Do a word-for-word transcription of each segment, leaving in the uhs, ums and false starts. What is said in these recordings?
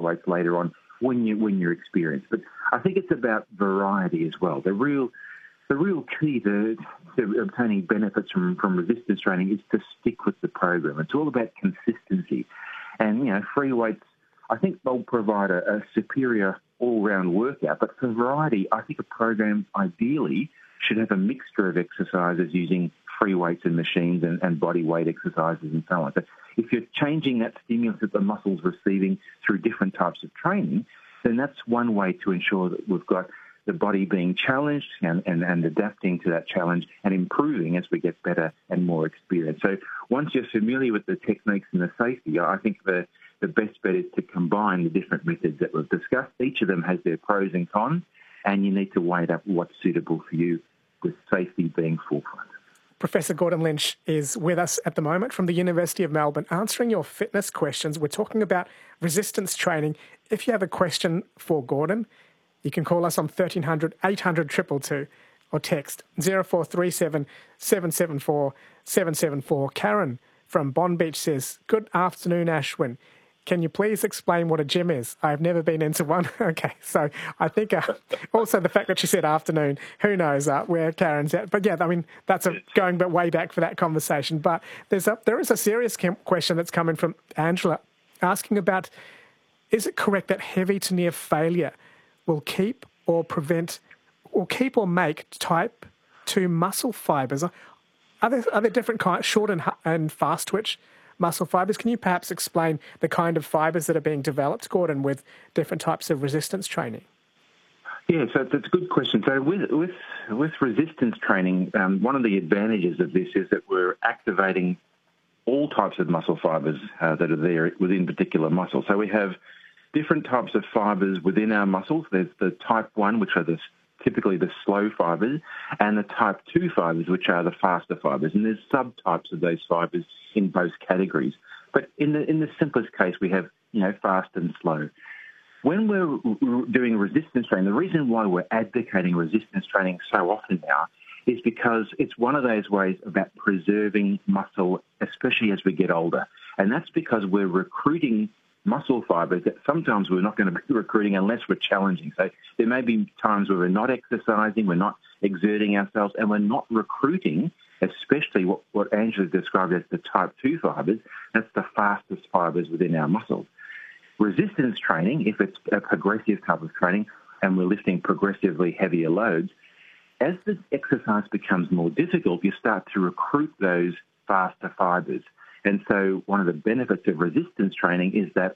weights later on when you when you're experienced. But I think it's about variety as well. The real the real key to, to obtaining benefits from, from resistance training is to stick with the program. It's all about consistency. And, you know, free weights, I think they'll provide a, a superior all-round workout. But for variety, I think a program ideally should have a mixture of exercises using free weights and machines and, and body weight exercises and so on. So if you're changing that stimulus that the muscle's receiving through different types of training, then that's one way to ensure that we've got the body being challenged and, and, and adapting to that challenge and improving as we get better and more experience. So once you're familiar with the techniques and the safety, I think the, the best bet is to combine the different methods that we've discussed. Each of them has their pros and cons, and you need to weigh up what's suitable for you, with safety being forefront. Professor Gordon Lynch is with us at the moment from the University of Melbourne, answering your fitness questions. We're talking about resistance training. If you have a question for Gordon, you can call us on thirteen hundred, eight hundred, two two two or text zero four three seven, seven seven four, seven seven four. Karen from Bond Beach says, good afternoon, Ashwin. Can you please explain what a gym is? I've never been into one. Okay, so I think uh, also the fact that she said afternoon, who knows uh, where Karen's at. But yeah, I mean, that's a, going but way back for that conversation. But there's a, there is a serious question that's coming from Angela asking about, is it correct that heavy to near failure will keep or prevent or keep or make type two muscle fibres? Are there, are there different kinds, short and, and fast twitch muscle fibres? Can you perhaps explain the kind of fibres that are being developed, Gordon, with different types of resistance training? Yeah, so that's a good question. So with with, with resistance training, um, one of the advantages of this is that we're activating all types of muscle fibres uh, that are there within particular muscles. So we have different types of fibres within our muscles. There's the type one, which are the, typically the slow fibres, and the type two fibres, which are the faster fibres. And there's subtypes of those fibres in both categories. But in the in the simplest case, we have, you know, fast and slow. When we're doing resistance training, the reason why we're advocating resistance training so often now is because it's one of those ways about preserving muscle, especially as we get older. And that's because we're recruiting muscle fibres that sometimes we're not going to be recruiting unless we're challenging. So there may be times where we're not exercising, we're not exerting ourselves, and we're not recruiting, especially what, what Angela described as the type two fibres. That's the fastest fibres within our muscles. Resistance training, if it's a progressive type of training and we're lifting progressively heavier loads, as the exercise becomes more difficult, you start to recruit those faster fibres. And so one of the benefits of resistance training is that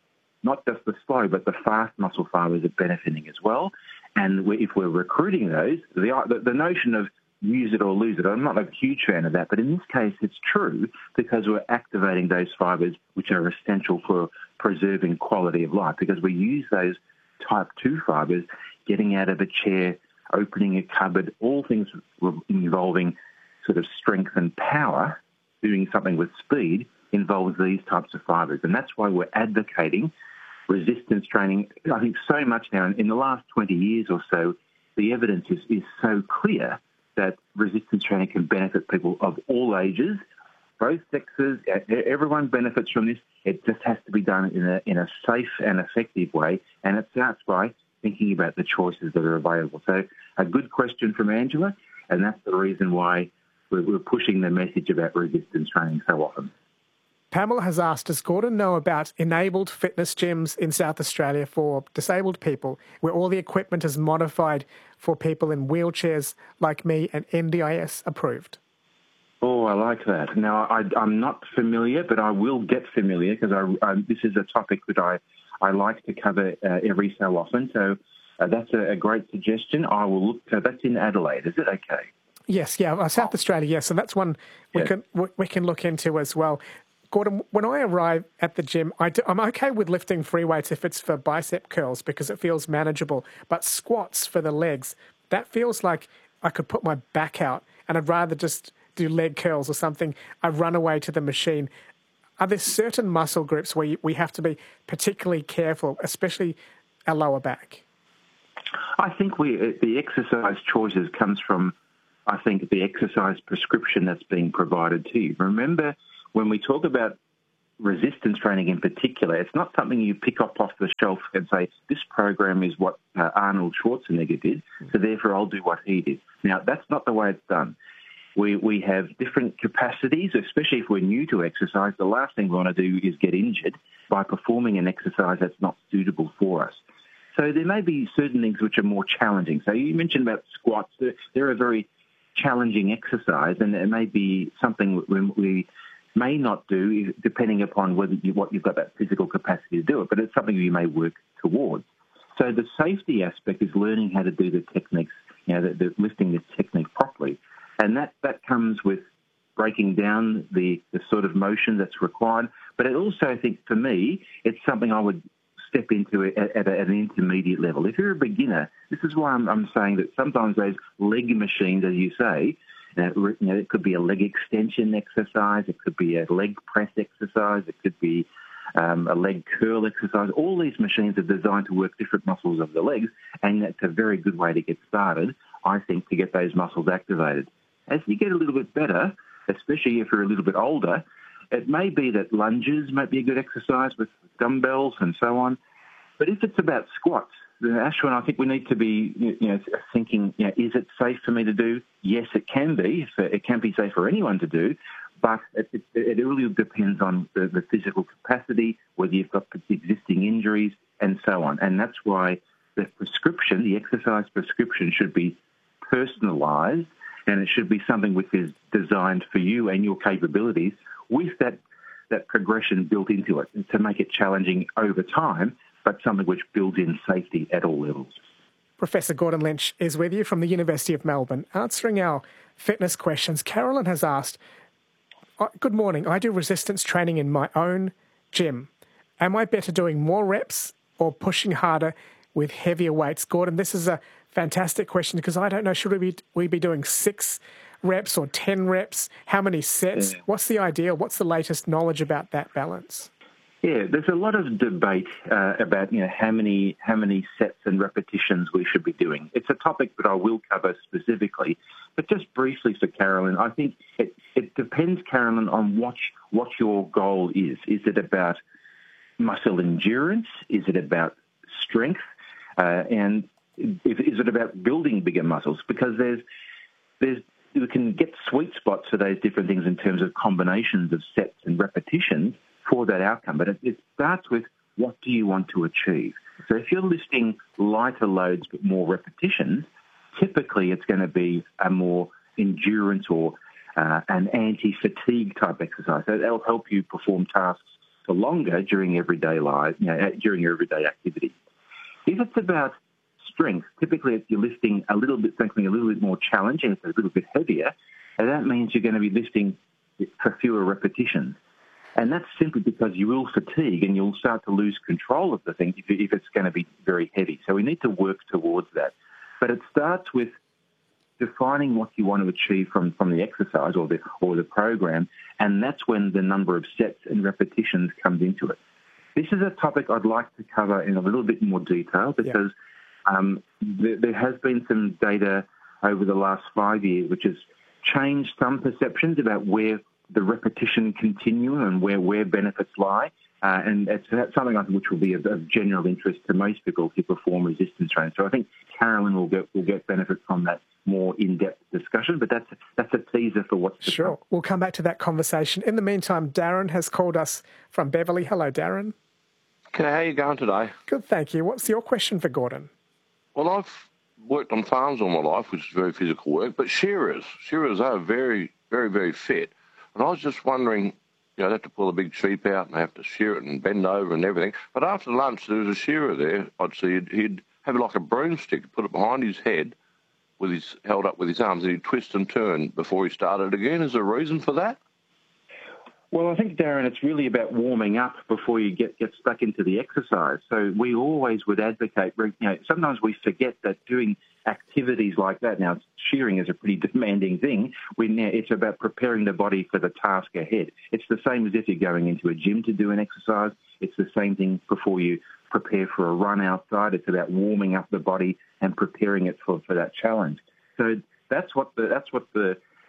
not just the slow, but the fast muscle fibres are benefiting as well. And we, if we're recruiting those, the, the, the notion of use it or lose it, I'm not a huge fan of that, but in this case it's true because we're activating those fibres which are essential for preserving quality of life, because we use those type two fibres, getting out of a chair, opening a cupboard, all things involving sort of strength and power. Doing something with speed involves these types of fibres. And that's why we're advocating resistance training. I think so much now, in the last twenty years or so, the evidence is, is so clear that resistance training can benefit people of all ages, both sexes. Everyone benefits from this. It just has to be done in a, in a safe and effective way. And it starts by thinking about the choices that are available. So a good question from Angela, and that's the reason why we're pushing the message about resistance training so often. Pamela has asked, does Gordon know about enabled fitness gyms in South Australia for disabled people, where all the equipment is modified for people in wheelchairs like me and N D I S approved? Oh, I like that. Now, I, I'm not familiar, but I will get familiar because I, I, this is a topic that I, I like to cover uh, every so often. So uh, that's a, a great suggestion. I will look. So that's in Adelaide. Is it okay? Yes, yeah, uh, South Australia, yes, and that's one we yeah. can we, we can look into as well. Gordon, when I arrive at the gym, I do, I'm okay with lifting free weights if it's for bicep curls because it feels manageable, but squats for the legs, that feels like I could put my back out and I'd rather just do leg curls or something. I run away to the machine. Are there certain muscle groups where you, we have to be particularly careful, especially our lower back? I think we the exercise choices comes from I think the exercise prescription that's being provided to you. Remember, when we talk about resistance training in particular, it's not something you pick up off the shelf and say, this program is what uh, Arnold Schwarzenegger did, so therefore I'll do what he did. Now, that's not the way it's done. We we have different capacities, especially if we're new to exercise. The last thing we want to do is get injured by performing an exercise that's not suitable for us. So there may be certain things which are more challenging. So you mentioned about squats. They're, they're a very challenging exercise, and it may be something we may not do depending upon whether you, what you've got that physical capacity to do it, but it's something you may work towards. So the safety aspect is learning how to do the techniques, you know, the, the lifting the technique properly. And that, that comes with breaking down the, the sort of motion that's required. But it also, I think, for me, it's something I would step into at, at, at an intermediate level. If you're a beginner, this is why I'm, I'm saying that sometimes those leg machines, as you say, uh, you know, it could be a leg extension exercise, it could be a leg press exercise, it could be um, a leg curl exercise. All these machines are designed to work different muscles of the legs, and that's a very good way to get started, I think, to get those muscles activated. As you get a little bit better, especially if you're a little bit older, it may be that lunges might be a good exercise with dumbbells and so on. But if it's about squats, then Ashwin, I think we need to be, you know, thinking, you know, is it safe for me to do? Yes, it can be. It can be safe for anyone to do, but it, it, it really depends on the, the physical capacity, whether you've got existing injuries, and so on. And that's why the prescription, the exercise prescription, should be personalised. And it should be something which is designed for you and your capabilities with that, that progression built into it to make it challenging over time, but something which builds in safety at all levels. Professor Gordon Lynch is with you from the University of Melbourne, answering our fitness questions. Carolyn has asked, good morning, I do resistance training in my own gym. Am I better doing more reps or pushing harder with heavier weights? Gordon, this is a fantastic question, because I don't know, should we be, we be doing six reps or ten reps? How many sets? Yeah. What's the ideal? What's the latest knowledge about that balance? Yeah, there's a lot of debate uh, about, you know, how many how many sets and repetitions we should be doing. It's a topic that I will cover specifically, but just briefly for Carolyn, I think it, it depends, Carolyn, on what what your goal is. Is it about muscle endurance? Is it about strength? Uh, and Is it about building bigger muscles? Because there's, there's, we can get sweet spots for those different things in terms of combinations of sets and repetitions for that outcome. But it, it starts with, what do you want to achieve? So if you're lifting lighter loads but more repetitions, typically it's going to be a more endurance or uh, an anti-fatigue type exercise. So that'll help you perform tasks for longer during everyday life, you know, during your everyday activity. If it's about strength, typically if you're lifting a little bit, something a little bit more challenging, it's a little bit heavier, and that means you're going to be lifting for fewer repetitions. And that's simply because you will fatigue and you'll start to lose control of the thing if, if it's going to be very heavy. So we need to work towards that. But it starts with defining what you want to achieve from, from the exercise or the, or the program, and that's when the number of sets and repetitions comes into it. This is a topic I'd like to cover in a little bit more detail, because yeah. um, there, there has been some data over the last five years which has changed some perceptions about where the repetition continuum and where, where benefits lie. Uh, and it's, that's something I think which will be of, of general interest to most people who perform resistance training. So I think Carolyn will get will get benefit from that more in-depth discussion, but that's that's a teaser for what's to Sure. come. We'll come back to that conversation. In the meantime, Darren has called us from Beverly. Hello, Darren. Okay, how are you going today? Good, thank you. What's your question for Gordon? Well, I've worked on farms all my life, which is very physical work, but shearers, shearers are very, very, very fit. And I was just wondering, you know, they have to pull a big sheep out and they have to shear it and bend over and everything. But after lunch, there was a shearer there. I'd see he'd, he'd have like a broomstick, put it behind his head, with his held up with his arms, and he'd twist and turn before he started again. Is there a reason for that? Well, I think, Darren, it's really about warming up before you get, get stuck into the exercise. So we always would advocate, you know, sometimes we forget that doing activities like that, now shearing is a pretty demanding thing, when it's about preparing the body for the task ahead. It's the same as if you're going into a gym to do an exercise. It's the same thing before you prepare for a run outside. It's about warming up the body and preparing it for, for that challenge. So that's what the, that's what the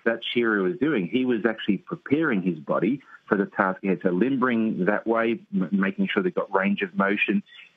that shearer was doing. He was actually preparing his body for the task ahead. So limbering that way, m- making sure they've got range of motion,